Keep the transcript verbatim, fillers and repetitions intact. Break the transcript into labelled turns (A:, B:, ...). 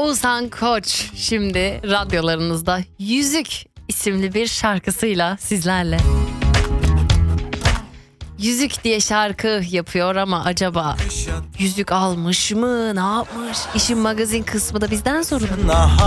A: Oğuzhan Koç şimdi radyolarınızda Yüzük isimli bir şarkısıyla sizlerle. Yüzük diye şarkı yapıyor ama acaba yüzük almış mı, ne yapmış? İşin magazin kısmı da bizden sorulur.